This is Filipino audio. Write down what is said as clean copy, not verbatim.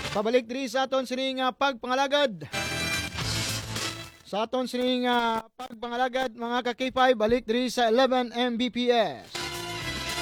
Pabalik diri sa aton sining pagpangalagad. Sa aton sining pagpangalagad mga ka-K5 balik diri sa 11 Mbps.